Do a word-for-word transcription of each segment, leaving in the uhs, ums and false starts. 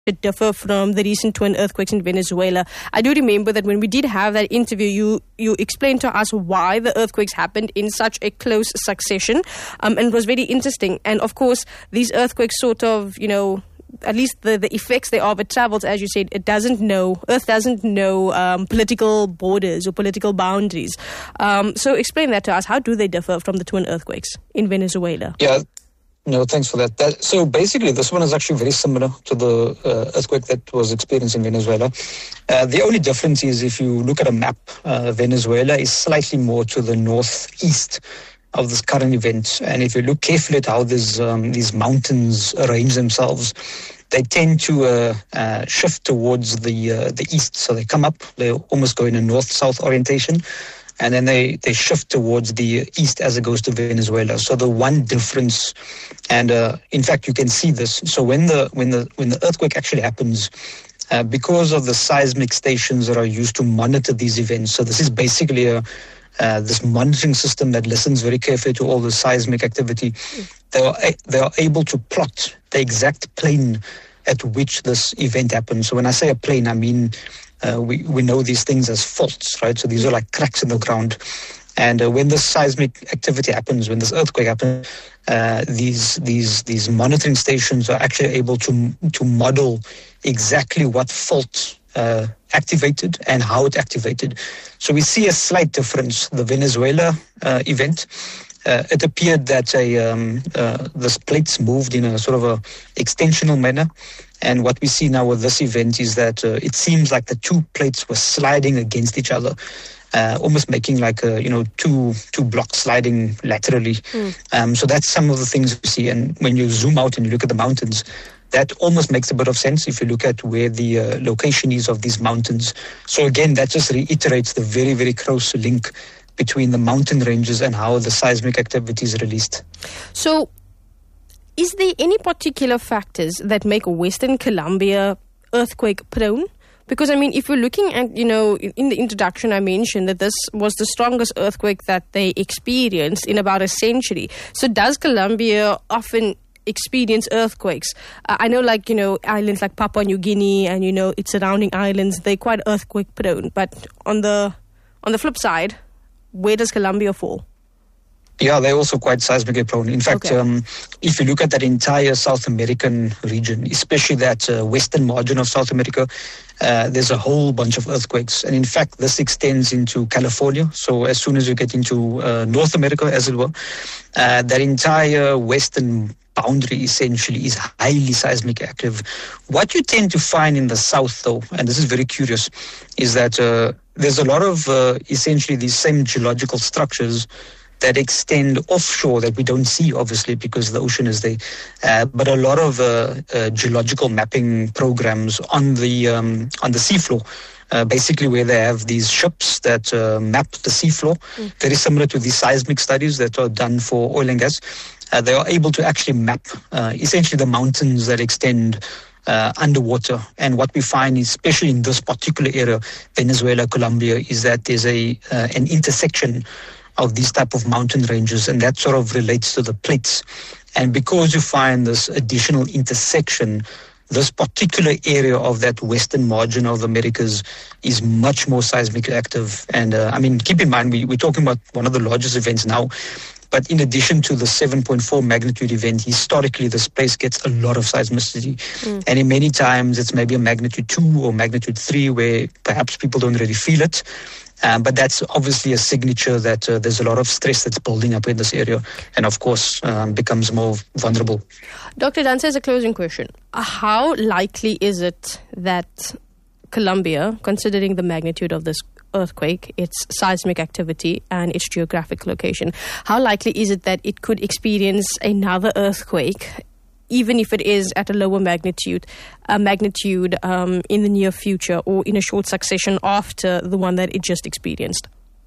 differ from the recent twin earthquakes in Venezuela. I do remember that when we did have that interview, you you explained to us why the earthquakes happened in such a close succession, um, and it was very interesting. And of course, these earthquakes sort of, you know, at least the, the effects they are, but travels, as you said, it doesn't know, Earth doesn't know um, political borders or political boundaries. Um, so explain that to us. How do they differ from the twin earthquakes in Venezuela? Yeah. No, thanks for that. that. So basically, this one is actually very similar to the uh, earthquake that was experienced in Venezuela. Uh, the only difference is if you look at a map, uh, Venezuela is slightly more to the northeast of this current event. And if you look carefully at how these, um, these mountains arrange themselves, they tend to uh, uh, shift towards the uh, the east. So they come up, they almost go in a north-south orientation. And then they, they shift towards the east as it goes to Venezuela. So the one difference, and uh, in fact you can see this. So when the when the when the earthquake actually happens, uh, because of the seismic stations that are used to monitor these events. So this is basically a uh, this monitoring system that listens very carefully to all the seismic activity. They are they are able to plot the exact plane at which this event happens. So when I say a plane, I mean. Uh, we, we know these things as faults, right? So these are like cracks in the ground. And uh, when this seismic activity happens, when this earthquake happens, uh, these these these monitoring stations are actually able to to model exactly what fault uh, activated and how it activated. So we see a slight difference. The Venezuela uh, event, uh, it appeared that a um, uh, this plates moved in a sort of a extensional manner. And what we see now with this event is that uh, it seems like the two plates were sliding against each other, uh, almost making like a, you know, two two blocks sliding laterally. Mm. Um, so that's some of the things we see. And when you zoom out and you look at the mountains, that almost makes a bit of sense if you look at where the uh, location is of these mountains. So again, that just reiterates the very, very close link between the mountain ranges and how the seismic activity is released. So, is there any particular factors that make Western Colombia earthquake prone? Because, I mean, if we're looking at, you know, in the introduction I mentioned that this was the strongest earthquake that they experienced in about a century. So does Colombia often experience earthquakes? Uh, I know, like, you know, islands like Papua New Guinea and, you know, its surrounding islands, they're quite earthquake prone. But on the on the flip side, where does Colombia fall? Yeah, they're also quite seismically prone. In fact, okay. um, if you look at that entire South American region, especially that uh, western margin of South America, uh, there's a whole bunch of earthquakes. And in fact, this extends into California. So as soon as you get into uh, North America, as it were, uh, that entire western boundary essentially is highly seismic active. What you tend to find in the south, though, and this is very curious, is that uh, there's a lot of uh, essentially these same geological structures that extend offshore that we don't see, obviously, because the ocean is there. Uh, but a lot of uh, uh, geological mapping programs on the um, on the seafloor, uh, basically where they have these ships that uh, map the seafloor, mm. very similar to the seismic studies that are done for oil and gas. Uh, they are able to actually map uh, essentially the mountains that extend Uh, underwater. And what we find, especially in this particular area, Venezuela, Colombia, is that there's a uh, an intersection of these type of mountain ranges, and that sort of relates to the plates. And because you find this additional intersection, this particular area of that western margin of the Americas is much more seismically active. And uh, I mean, keep in mind, we, we're talking about one of the largest events now. But in addition to the seven point four magnitude event, historically, this place gets a lot of seismicity. Mm. And in many times, it's maybe a magnitude two or magnitude three where perhaps people don't really feel it. Um, but that's obviously a signature that uh, there's a lot of stress that's building up in this area and, of course, um, becomes more vulnerable. Doctor Danse, as a closing question, how likely is it that Colombia, considering the magnitude of this earthquake, its seismic activity and its geographic location, how likely is it that it could experience another earthquake, even if it is at a lower magnitude, a magnitude um, in the near future or in a short succession after the one that it just experienced?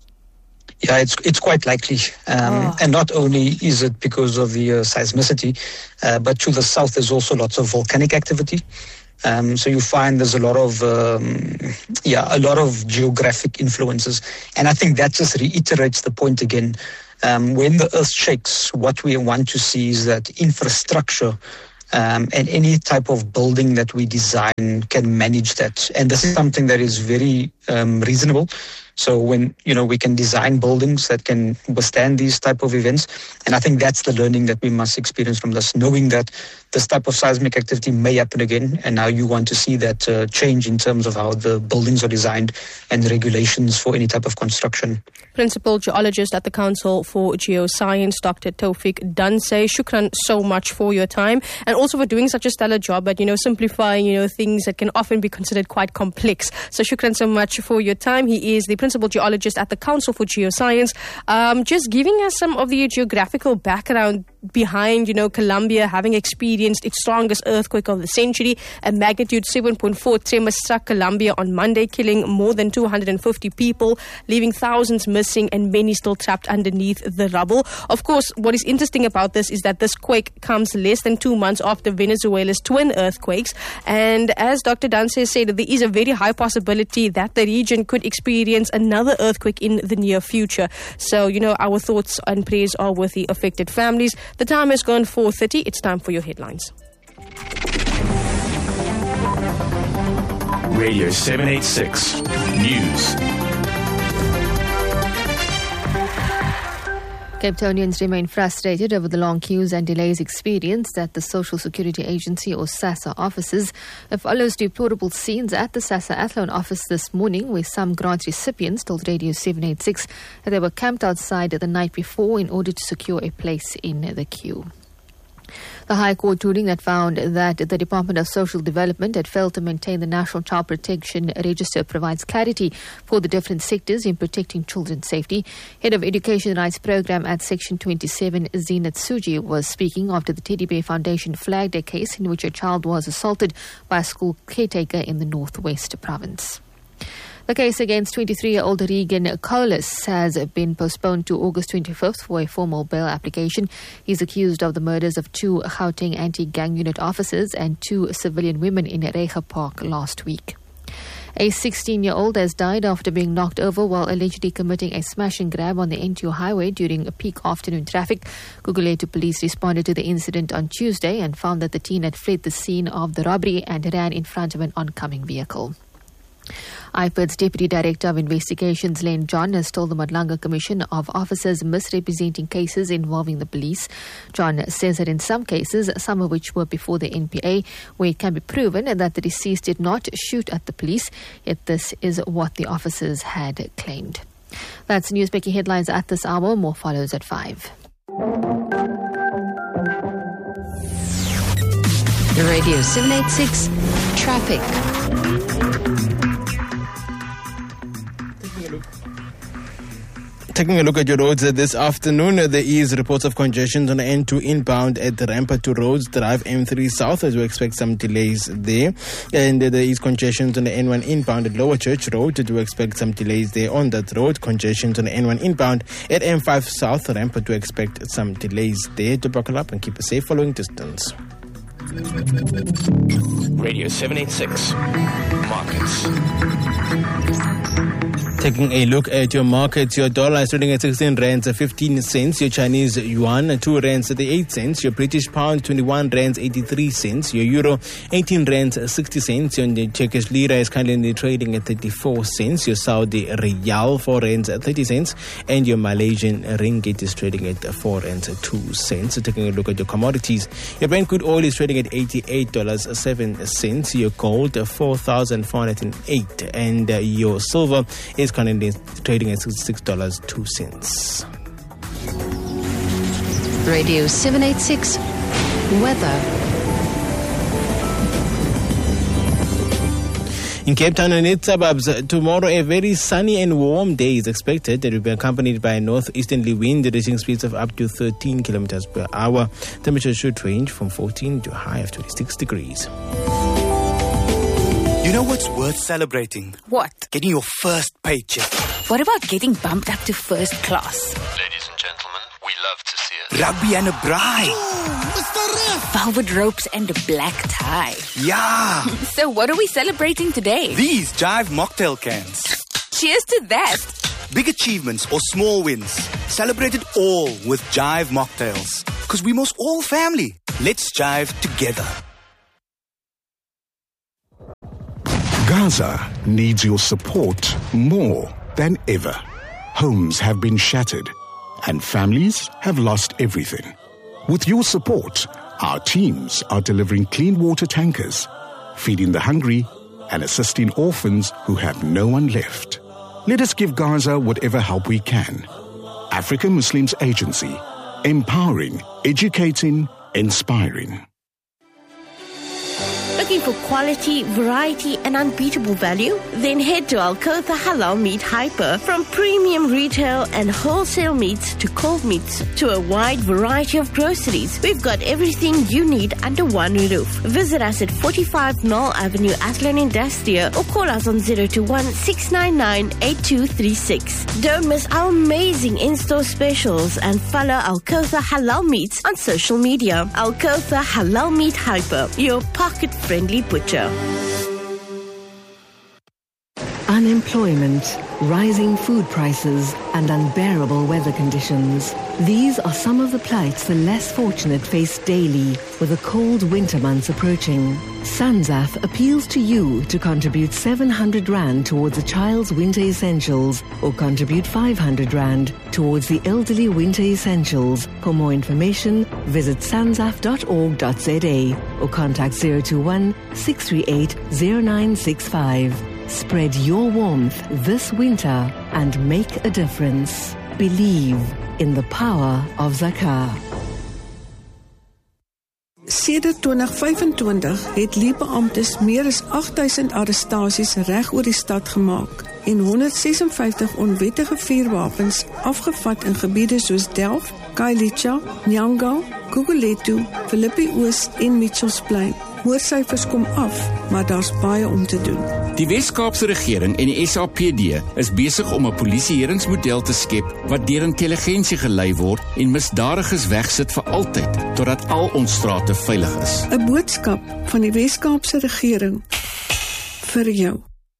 Yeah, it's it's quite likely. Um, oh. And not only is it because of the uh, seismicity, uh, but to the south there's also lots of volcanic activity. Um, so you find there's a lot of, um, yeah, a lot of geographic influences. And I think that just reiterates the point again. Um, when the earth shakes, what we want to see is that infrastructure Um, and any type of building that we design can manage that. And this is something that is very um, reasonable. So when, you know, we can design buildings that can withstand these type of events. And I think that's the learning that we must experience from this, knowing that this type of seismic activity may happen again. And now you want to see that uh, change in terms of how the buildings are designed and the regulations for any type of construction. Principal Geologist at the Council for Geoscience, Doctor Taufik Danse. Shukran so much for your time and also for doing such a stellar job at, you know, simplifying, you know, things that can often be considered quite complex. So shukran so much for your time. He is the Principal Geologist at the Council for Geoscience. Um, just giving us some of the geographical background behind, you know, Colombia having experienced its strongest earthquake of the century. A magnitude seven point four tremor struck Colombia on Monday, killing more than two hundred fifty people, leaving thousands missing and many still trapped underneath the rubble. Of course, what is interesting about this is that this quake comes less than two months after Venezuela's twin earthquakes. And as Doctor Danse said, there is a very high possibility that the region could experience another earthquake in the near future. So, you know, our thoughts and prayers are with the affected families. The time has gone four thirty. It's time for your headlines. Radio seven eighty-six News. Cape Townians remain frustrated over the long queues and delays experienced at the Social Security Agency or SASSA offices. It follows deplorable scenes at the SASSA Athlone office this morning, where some grant recipients told Radio seven eighty-six that they were camped outside the night before in order to secure a place in the queue. The High Court ruling that found that the Department of Social Development had failed to maintain the National Child Protection Register provides clarity for the different sectors in protecting children's safety. Head of Education Rights Program at Section twenty-seven, Zinat Suji, was speaking after the Teddy Bear Foundation flagged a case in which a child was assaulted by a school caretaker in the Northwest Province. The case against twenty-three-year-old Regan Colas has been postponed to August twenty-fifth for a formal bail application. He's accused of the murders of two Gauteng anti-gang unit officers and two civilian women in Rega Park last week. A sixteen-year-old has died after being knocked over while allegedly committing a smash and grab on the N two highway during peak afternoon traffic. Guguletu police responded to the incident on Tuesday and found that the teen had fled the scene of the robbery and ran in front of an oncoming vehicle. I P I D's Deputy Director of Investigations, Len John, has told the Madlanga Commission of officers misrepresenting cases involving the police. John says that in some cases, some of which were before the N P A, where it can be proven that the deceased did not shoot at the police, yet this is what the officers had claimed. That's Newsmaking Headlines at this hour. More follows at five. Radio seven eighty-six Traffic. Taking a look at your roads this afternoon, there is reports of congestion on the N two inbound at the Rampa Roads Drive M three South, as we expect some delays there. And there is congestion on the N one inbound at Lower Church Road. Do expect some delays there on that road. Congestion on the N one inbound at M five South Rampa. Do expect some delays there. To buckle up and keep a safe following distance. Radio seven eighty-six Markets. Taking a look at your markets, your dollar is trading at sixteen rands fifteen cents, your Chinese yuan two rands thirty-eight cents, your British pound twenty-one rands eighty-three cents, your euro eighteen rands sixty cents, your Turkish lira is currently trading at thirty-four cents, your Saudi riyal four rands thirty cents, and your Malaysian ringgit is trading at four rands two cents. So taking a look at your commodities, your Brent crude oil is trading at eighty-eight dollars and seven cents, your gold four thousand four hundred eight, and uh, your silver is currently trading at sixty-six dollars and two cents. Radio seven eighty-six Weather. In Cape Town and its suburbs, tomorrow a very sunny and warm day is expected. It will be accompanied by a northeasterly wind reaching speeds of up to thirteen kilometers per hour. Temperatures should range from fourteen to a high of twenty-six degrees. You know what's worth celebrating? What? Getting your first paycheck. What about getting bumped up to first class? Ladies and gentlemen, we love to see it. Rugby and a bride. Ooh, Mister Ref. Velvet ropes and a black tie. Yeah. So what are we celebrating today? These Jive mocktail cans. Cheers to that. Big achievements or small wins. Celebrate it all with Jive mocktails. Because we must all family. Let's jive together. Gaza needs your support more than ever. Homes have been shattered and families have lost everything. With your support, our teams are delivering clean water tankers, feeding the hungry, and assisting orphans who have no one left. Let us give Gaza whatever help we can. African Muslims Agency, empowering, educating, inspiring. Looking for quality, variety, and unbeatable value? Then head to Al-Kotha Halal Meat Hyper. From premium retail and wholesale meats to cold meats to a wide variety of groceries, we've got everything you need under one roof. Visit us at forty-five Knoll Avenue, Athlone Industrial, or call us on zero two one, six nine nine, eight two three six. Don't miss our amazing in-store specials and follow Al-Kotha Halal Meats on social media. Al-Kotha Halal Meat Hyper, your pocket-friendly butcher. Unemployment, rising food prices, and unbearable weather conditions. These are some of the plights the less fortunate face daily with the cold winter months approaching. SANZAF appeals to you to contribute seven hundred rand towards a child's winter essentials or contribute five hundred rand towards the elderly winter essentials. For more information, visit sanzaf dot org dot z a or contact zero two one, six three eight, zero nine six five. Spread your warmth this winter and make a difference. Believe in the power of Zakah. Sedert twintig vyf-en-twintig het Libe-amptes meer as agt duisend arrestasies reg oor die stad gemaak en honderd ses en vyftig onwettige vuurwapens afgevat in gebiede soos Delft, Khayelitsha, Nyanga, Gugulethu, Philippi Oos en Mitchellsplein. Moordsyfers kom af, maar daar's baie om te doen. Die Wes-Kaapse regering en die S A P D is besig om 'n polisieeringsmodel te skep wat deur intelligensie gelei word en misdadigers wegsit vir altyd, totdat al ons strate veilig is. 'n Boodskap van die Wes-Kaapse regering vir jou.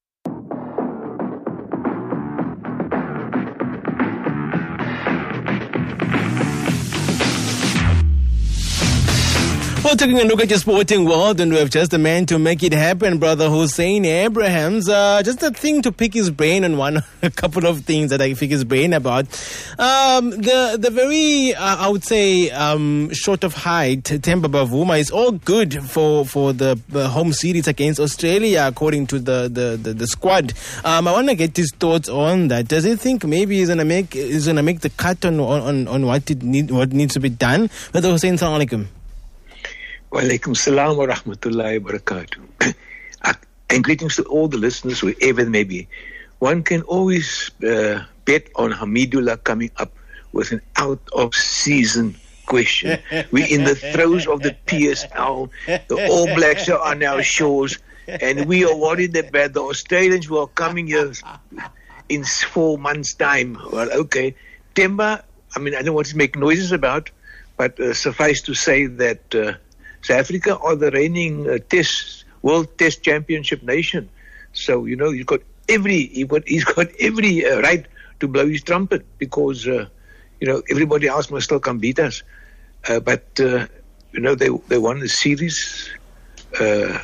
Well, taking a look at your sporting world, and we have just a man to make it happen, brother Hussein Abrahams. Uh, just a thing to pick his brain on one, a couple of things that I pick his brain about. Um, the the very, uh, I would say, um, short of height, Themba Bavuma is all good for for the, the home series against Australia, according to the the, the, the squad. Um, I want to get his thoughts on that. Does he think maybe he's gonna make he's gonna make the cut on on on what it need what needs to be done? Brother Hussein, assalamu alaikum. Wa alaikum salam wa rahmatullahi wa barakatuh. And greetings to all the listeners, wherever they may be. One can always uh, bet on Hamidullah coming up with an out-of-season question. We're in the throes of the P S L. The All Blacks are on our shores, and we are worried about the Australians who are coming here in four months' time. Well, okay. Themba, I mean, I don't want to make noises about, but uh, suffice to say that uh, South Africa are the reigning uh, test, world test championship nation. So, you know, he's got every, he got, he's got every uh, right to blow his trumpet because, uh, you know, everybody else must still come beat us. Uh, but, uh, you know, they they won the series uh,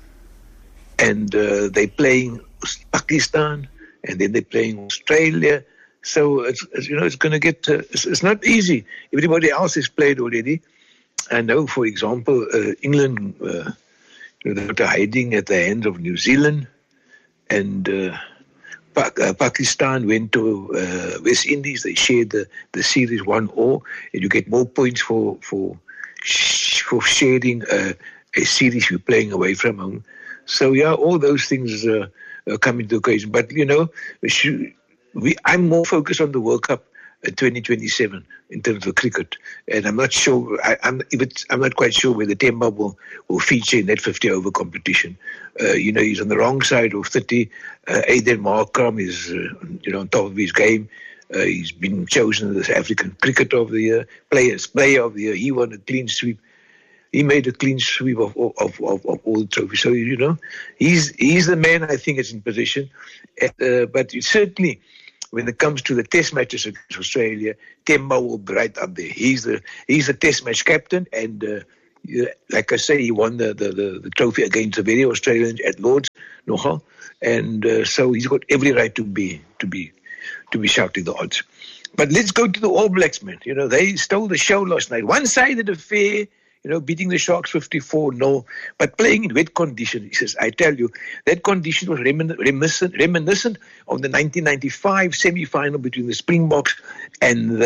and uh, they're playing Pakistan and then they're playing Australia. So, it's, it's you know, it's going to get, uh, it's, it's not easy. Everybody else has played already. I know, for example, uh, England, uh, you know, they were hiding at the hands of New Zealand, and uh, pa- uh, Pakistan went to uh, West Indies. They shared the, the series one all, and you get more points for for sh- for sharing uh, a series you're playing away from home. So yeah, all those things uh, uh, come into occasion. But you know, we should, we I'm more focused on the World Cup. Uh, twenty twenty-seven in terms of cricket, and I'm not sure. I, I'm if it's, I'm not quite sure whether Themba will, will feature in that fifty over competition. Uh, you know, he's on the wrong side of thirty. Uh, Aiden Markram is uh, you know on top of his game. Uh, he's been chosen as African Cricketer of the Year, Players Player of the Year. He won a clean sweep. He made a clean sweep of of, of, of all the trophies. So you know, he's he's the man I think is in position. Uh, but certainly, when it comes to the test matches against Australia, Themba will be right up there. He's the he's the test match captain, and uh, yeah, like I say, he won the, the, the, the trophy against the very Australians at Lords, nogal, and uh, so he's got every right to be to be to be shouting the odds. But let's go to the All Blacks, man. You know, they stole the show last night. One-sided affair. You know, beating the Sharks fifty-four nil, but playing in wet conditions. He says, I tell you, that condition was remin- reminiscent, reminiscent of the nineteen ninety-five semi-final between the Springboks and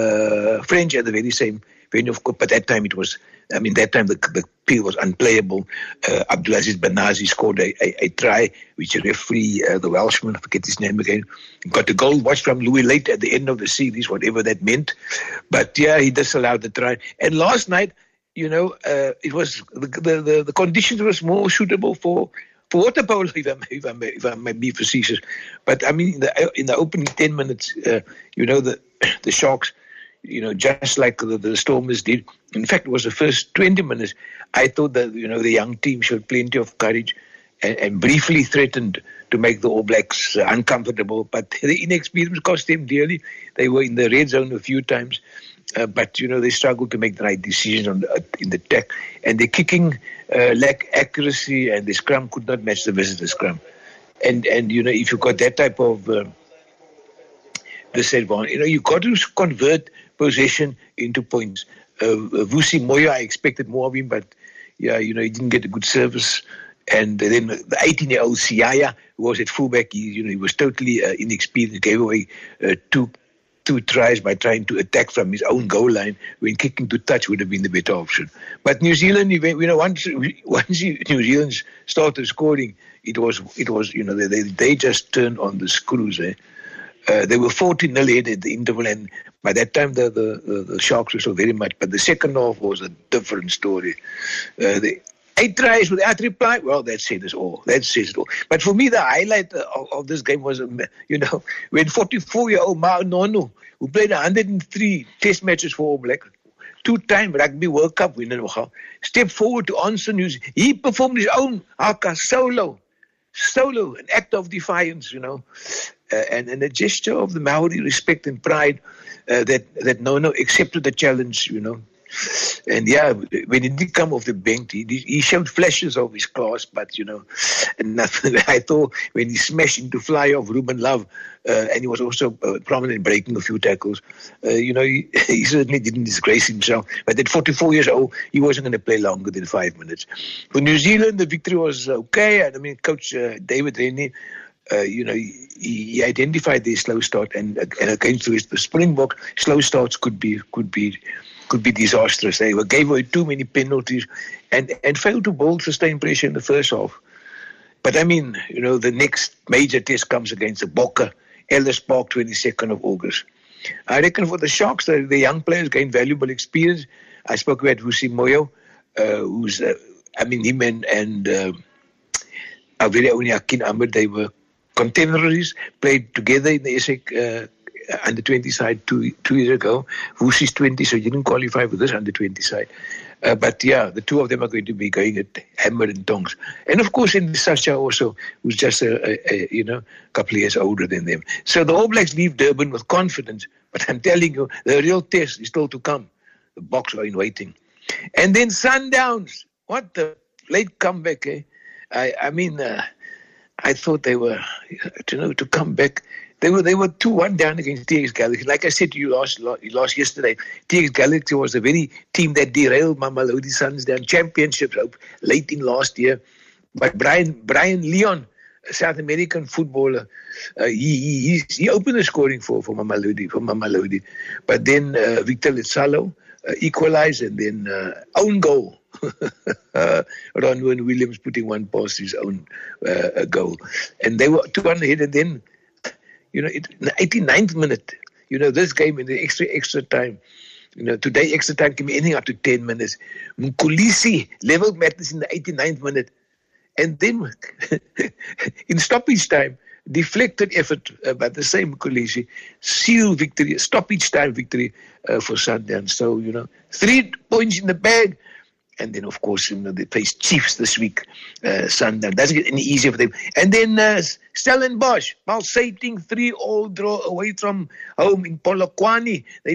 the French at the very same venue. Of course, but that time it was, I mean, that time the, the field was unplayable. Uh, Abdulaziz Banazi scored a, a, a try, which a referee, uh, the Welshman, I forget his name again, got a goal watch from Louis Late at the end of the series, whatever that meant. But yeah, he disallowed the try. And last night, you know, uh, it was the, the the the conditions was more suitable for for water polo, if I may, if I may, if I may be facetious. But I mean, in the in the opening ten minutes, uh, you know, the the Sharks, you know, just like the, the Stormers did. In fact, it was the first twenty minutes. I thought that, you know, the young team showed plenty of courage and, and briefly threatened to make the All Blacks uh, uncomfortable. But the inexperience cost them dearly. They were in the red zone a few times. Uh, but, you know, they struggled to make the right decisions on the, uh, in the tech. And the kicking uh, lacked accuracy, and the scrum could not match the visitor scrum. And, and you know, if you've got that type of uh, disadvantage, you know, you've got to convert possession into points. Uh, Vusi Moyo, I expected more of him, but, yeah, you know, he didn't get a good service. And then the eighteen-year-old Siaya, who was at fullback, he, you know, he was totally uh, inexperienced, gave away uh, two two tries by trying to attack from his own goal line, when kicking to touch would have been the better option. But New Zealand, you know, once once New Zealand started scoring, it was it was you know they they, they just turned on the screws. Eh? Uh, they were fourteen nil ahead at the interval, and by that time the the, the, the Sharks were so very much. But the second half was a different story. Uh, the Eight tries without reply. Well, that says it all. That says it all. But for me, the highlight of, of this game was, you know, when forty-four-year-old Mao Nonu, who played one hundred three Test matches for All Black, two-time Rugby World Cup winner, stepped forward to answer news. He performed his own haka solo, solo, an act of defiance, you know, uh, and, and a gesture of the Maori respect and pride uh, that that Nono accepted the challenge, you know. And yeah, when he did come off the bench, he, he showed flashes of his class, but you know, nothing. I thought when he smashed into fly off Ruben Love, uh, and he was also uh, prominent in breaking a few tackles, uh, you know, he, he certainly didn't disgrace himself. But at forty-four years old, he wasn't going to play longer than five minutes. For New Zealand, the victory was okay. I mean, Coach uh, David Rennie, Uh, you know, he, he identified their slow start, and, and against the Springbok, slow starts could be could be could be disastrous. They were, gave away too many penalties, and and failed to build sustained pressure in the first half. But I mean, you know, the next major test comes against the Bokke, Ellis Park, twenty-second of August. I reckon for the Sharks, the, the young players gain valuable experience. I spoke about Vusi Moyo, uh, who's, uh, I mean, him and, and uh, our very own Akin Ahmed, they were contemporaries, played together in the S A C uh, under twenty side two two years ago. Vusi's twenty, so he didn't qualify for this under twenty side. Uh, but yeah, the two of them are going to be going at hammer and tongs. And of course, in Sasha also, who's just a, a, a you know couple of years older than them. So the All Blacks leave Durban with confidence. But I'm telling you, the real test is still to come. The Boks are in waiting. And then Sundowns, what the late comeback, eh? I I mean. Uh, I thought they were, you know, to come back. They were they were two one down against T X Galaxy. Like I said to you last last yesterday, T X Galaxy was the very team that derailed Mamelodi Sundowns championship hope late in last year. But Brian Brian Leon, a South American footballer, uh, he, he he opened the scoring for for Mamelodi for Mamelodi. But then uh, Victor Letsalo uh, equalized, and then uh, own goal. uh, Ronwen Williams putting one past his own uh, goal, and they were two one ahead. And then, you know, it, in the eighty-ninth minute, you know, this game in the extra extra time, you know, today extra time can be anything up to ten minutes. Mkulisi leveled matters in the eighty-ninth minute, and then in stoppage time, deflected effort uh, by the same Mkulisi, seal victory, stoppage time victory uh, for Sundowns. So you know, three points in the bag. And then, of course, you know, they face Chiefs this week. Uh, Sundown doesn't get any easier for them. And then uh, Stellenbosch, pulsating three all draw away from home in Polokwane. They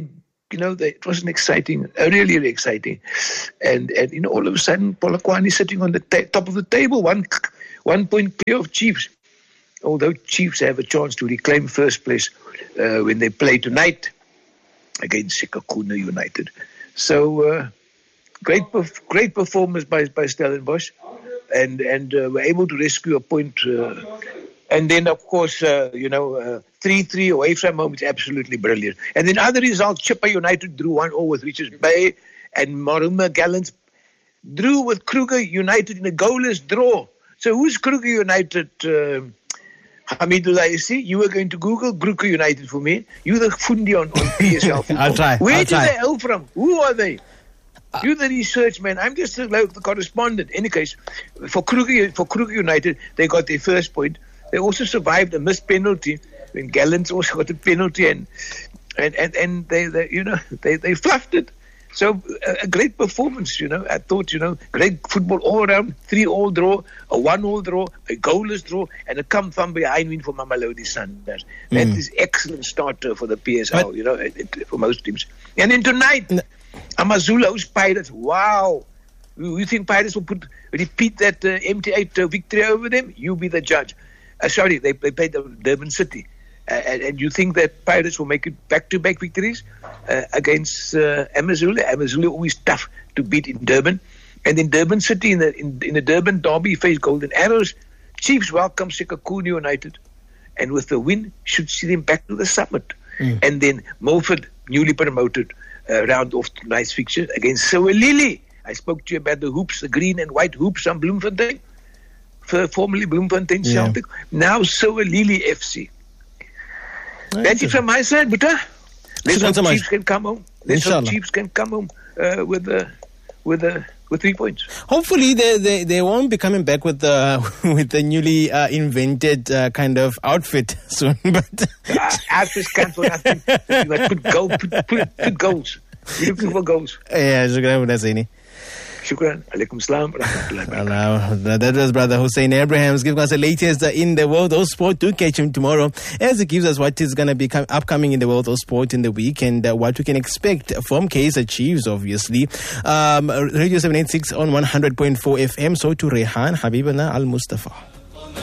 you know, they, it was an exciting, uh, really, really exciting. And, and, you know, all of a sudden, Polokwane sitting on the ta- top of the table, one, one point clear of Chiefs. Although Chiefs have a chance to reclaim first place uh, when they play tonight against Sekhukhune United. So, uh, great perf- great performance by, by Stellenbosch. And, and uh, were able to rescue a point. Uh, and then, of course, uh, you know, uh, three three away from home is absolutely brilliant. And then other results, Chippa United drew one all with Richards Bay, and Maruma Gallants drew with Kruger United in a goalless draw. So who's Kruger United, uh, Hamidullah? You see, you were going to Google Kruger United for me. You're the fundi on, on P S L football. I'll try. Where I'll did try. they hail from? Who are they? Do the research, man. I'm just the local correspondent. In any case, for Kruger, for Kruger United, they got their first point. They also survived a missed penalty when Gallants also got a penalty, and and and, and they, they, you know, they, they fluffed it. So a, a great performance, you know. I thought, you know, great football all around. Three all draw, a one all draw, a goalless draw, and a come from behind win for Mamelodi Sundowns. That Mm. is excellent starter for the P S L, you know, it, it, for most teams. And then tonight. Amazulu's Pirates, wow. You you think Pirates will put repeat that uh, M T eight uh, victory over them? You be the judge. Uh, sorry, they, they played Durban City. Uh, and, and you think that Pirates will make it back-to-back victories uh, against uh, Amazulu? Amazulu always tough to beat in Durban. And in Durban City, in the, in, in the Durban Derby, face Golden Arrows. Chiefs welcome Sekhukhune United. And with the win, should see them back to the summit. Mm. And then Milford, newly promoted, Uh, round off tonight's fixture against Sewelili. I spoke to you about the hoops, the green and white hoops on Bloemfontein, for formerly Bloemfontein Yeah. Celtic. Now Sewelili F C. That's it from my side, Buta. Let's Shukran so hope much. Chiefs can come home. Let's hope Inshallah. Chiefs can come home uh, with the with the with three points. Hopefully, they, they, they won't be coming back with the with the newly uh, invented uh, kind of outfit soon. But uh, outfits can't for nothing. You must put goal, put, put, put goals. You're looking for goals. yeah, shukran, Hussein. Shukran. Alaikum salam. Rahmatullahi wa barakatuh. That was Brother Hussein Abrahams giving us the latest uh, in the world of sport. Do catch him tomorrow as he gives us what is going to be com- upcoming in the world of sport in the week and uh, what we can expect from Kaizer Chiefs, obviously. Um, Radio seven eighty-six on one hundred point four F M. So to Rehan Habibullah Al Mustafa.